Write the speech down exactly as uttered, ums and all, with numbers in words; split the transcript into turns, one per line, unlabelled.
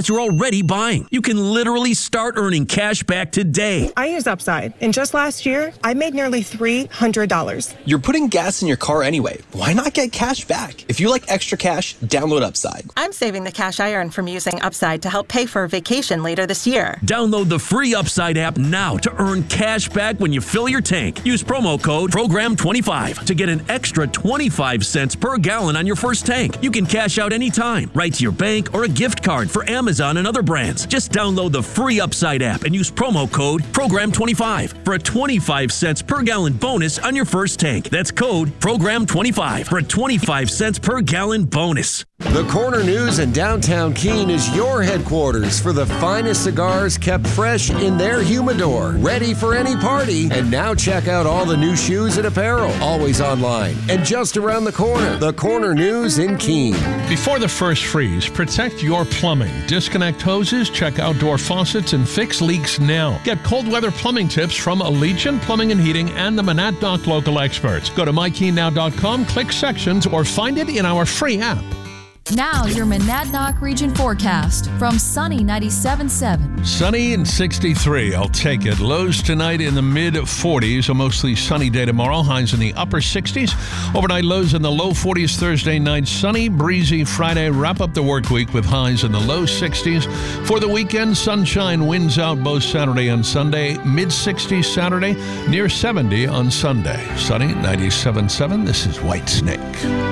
gas you're already buying. You can literally start earning cash back today.
I use Upside, and just last year, I made nearly three hundred dollars.
You're putting gas in your car anyway. Why not get cash back? If you like extra cash, download Upside.
I'm saving the cash I earn from using Upside to help pay for a vacation later this year.
Download the free Upside app now to earn cash back when you fill your tank. Use promo code program twenty-five to get an extra twenty-five cents per gallon on your first tank. You can cash out anytime, right to your bank or a gift card for Amazon and other brands. Just download the free Upside app and use promo code program twenty-five for a twenty-five cents per gallon bonus on your first tank. That's code program twenty-five for a twenty-five cents per gallon bonus.
The Corner News in downtown Keene is your headquarters for the finest cigars kept fresh in their humidor, ready for any party. And now check out all the new shoes and apparel, always online and just around the corner. The Corner News in Keene.
Before the first freeze, protect your plumbing. Disconnect hoses, check outdoor faucets, and fix leaks now. Get cold weather plumbing tips from Allegiant Plumbing and Heating and the Monadnock local experts. Go to my keene now dot com, click sections, or find it in our free app.
Now your Monadnock region forecast from Sunny ninety-seven point seven.
Sunny and sixty-three. I'll take it. Lows tonight in the mid forties. A mostly sunny day tomorrow. Highs in the upper sixties. Overnight lows in the low forties Thursday night. Sunny, breezy Friday. Wrap up the work week with highs in the low sixties. For the weekend, sunshine, winds out both Saturday and Sunday. mid sixties Saturday. Near seventy on Sunday. Sunny ninety-seven point seven. This is Whitesnake.